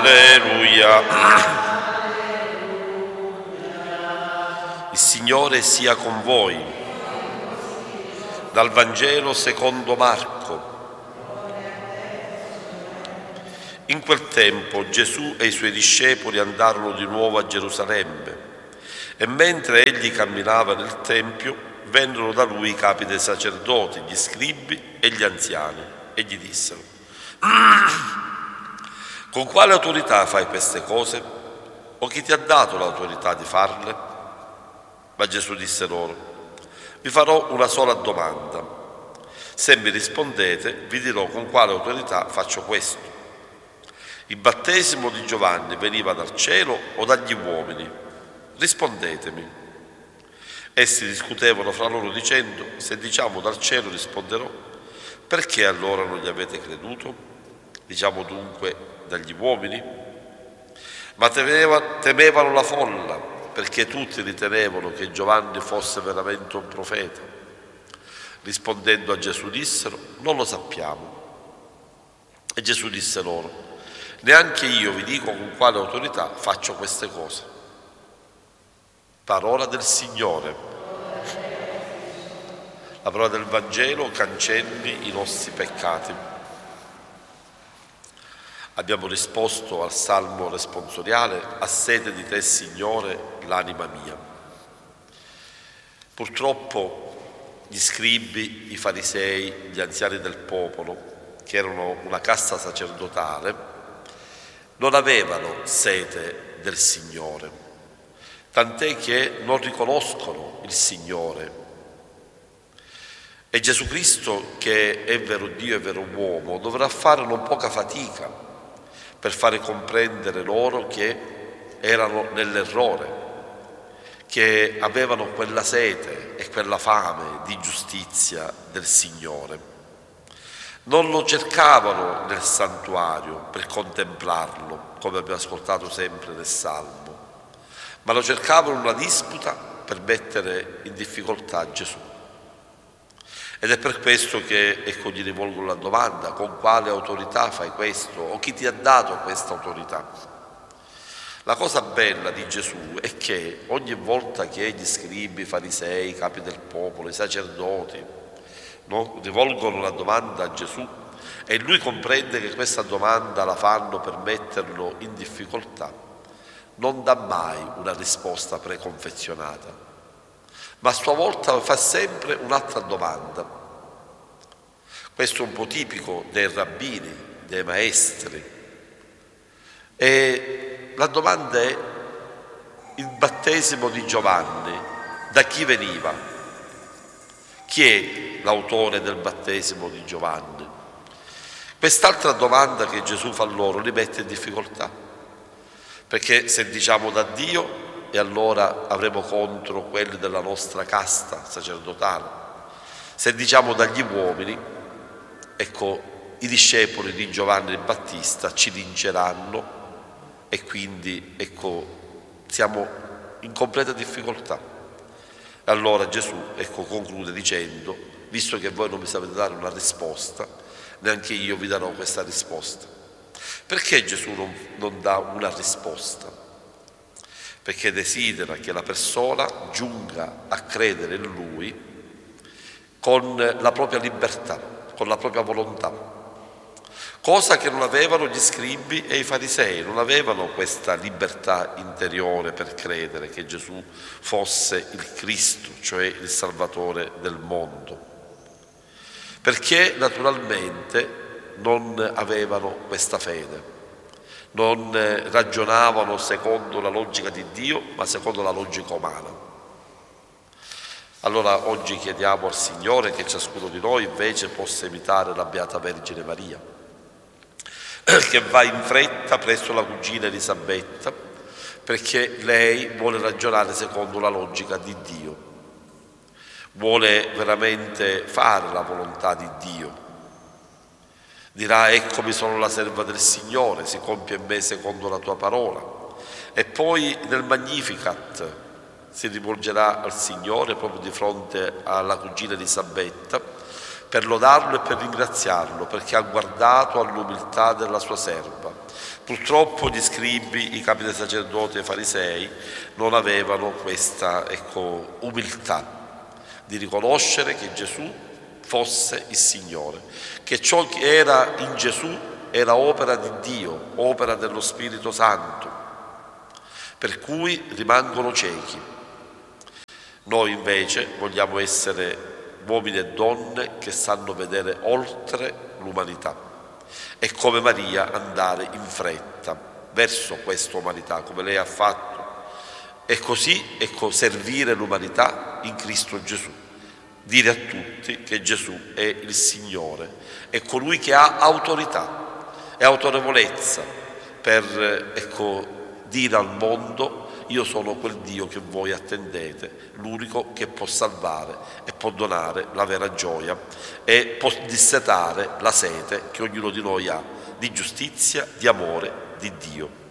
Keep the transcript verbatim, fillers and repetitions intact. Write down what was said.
Alleluia. Il Signore sia con voi. Dal Vangelo secondo Marco. In quel tempo Gesù e i suoi discepoli andarono di nuovo a Gerusalemme e mentre egli camminava nel Tempio vennero da lui i capi dei sacerdoti, gli scribi e gli anziani e gli dissero: con quale autorità fai queste cose? O chi ti ha dato l'autorità di farle? Ma Gesù disse loro: vi farò una sola domanda. Se mi rispondete, vi dirò con quale autorità faccio questo. Il battesimo di Giovanni veniva dal cielo o dagli uomini? Rispondetemi. Essi discutevano fra loro dicendo: se diciamo dal cielo risponderò, perché allora non gli avete creduto? Diciamo dunque dagli uomini? Ma temeva, temevano la folla, perché tutti ritenevano che Giovanni fosse veramente un profeta. Rispondendo a Gesù dissero: non lo sappiamo. E Gesù disse loro: neanche io vi dico con quale autorità faccio queste cose. Parola del Signore. La parola del Vangelo cancelli i nostri peccati. Abbiamo risposto al salmo responsoriale: a sete di te, Signore, l'anima mia. Purtroppo gli scribi, i farisei, gli anziani del popolo, che erano una casta sacerdotale, non avevano sete del Signore, tant'è che non riconoscono il Signore. E Gesù Cristo, che è vero Dio e vero uomo, dovrà fare non poca fatica per fare comprendere loro che erano nell'errore, che avevano quella sete e quella fame di giustizia del Signore. Non lo cercavano nel santuario per contemplarlo, come abbiamo ascoltato sempre nel Salmo, ma lo cercavano in una disputa per mettere in difficoltà Gesù. Ed è per questo che, ecco, gli rivolgono la domanda: con quale autorità fai questo? O chi ti ha dato questa autorità? La cosa bella di Gesù è che ogni volta che gli scribi, i farisei, i capi del popolo, i sacerdoti, no, rivolgono la domanda a Gesù e lui comprende che questa domanda la fanno per metterlo in difficoltà, non dà mai una risposta preconfezionata, ma a sua volta fa sempre un'altra domanda. Questo è un po' tipico dei rabbini, dei maestri. E la domanda è: il battesimo di Giovanni da chi veniva? Chi è l'autore del battesimo di Giovanni? Quest'altra domanda che Gesù fa loro li mette in difficoltà, perché se diciamo da Dio, e allora avremo contro quelli della nostra casta sacerdotale. Se diciamo dagli uomini, ecco, i discepoli di Giovanni il Battista ci vinceranno e quindi, ecco, siamo in completa difficoltà. Allora Gesù, ecco, conclude dicendo: visto che voi non mi sapete dare una risposta, neanche io vi darò questa risposta. Perché Gesù non, non dà una risposta? Perché desidera che la persona giunga a credere in Lui con la propria libertà, con la propria volontà, cosa che non avevano gli scribi e i farisei. Non avevano questa libertà interiore per credere che Gesù fosse il Cristo, cioè il Salvatore del mondo, perché naturalmente non avevano questa fede. Non ragionavano secondo la logica di Dio, ma secondo la logica umana. Allora oggi chiediamo al Signore che ciascuno di noi invece possa imitare la Beata Vergine Maria, che va in fretta presso la cugina Elisabetta, perché lei vuole ragionare secondo la logica di Dio, vuole veramente fare la volontà di Dio. Dirà: eccomi, sono la serva del Signore, si compie in me secondo la tua parola. E poi nel Magnificat si rivolgerà al Signore proprio di fronte alla cugina Elisabetta per lodarlo e per ringraziarlo, perché ha guardato all'umiltà della sua serva. Purtroppo gli scribi, i capi dei sacerdoti e i farisei non avevano questa ecco, umiltà di riconoscere che Gesù fosse il Signore, che ciò che era in Gesù era opera di Dio, opera dello Spirito Santo, per cui rimangono ciechi. Noi invece vogliamo essere uomini e donne che sanno vedere oltre l'umanità e come Maria andare in fretta verso questa umanità, come lei ha fatto, e così ecco, servire l'umanità in Cristo Gesù, dire a tutti che Gesù è il Signore, è colui che ha autorità e autorevolezza per ecco, dire al mondo: io sono quel Dio che voi attendete, l'unico che può salvare e può donare la vera gioia e può dissetare la sete che ognuno di noi ha di giustizia, di amore, di Dio.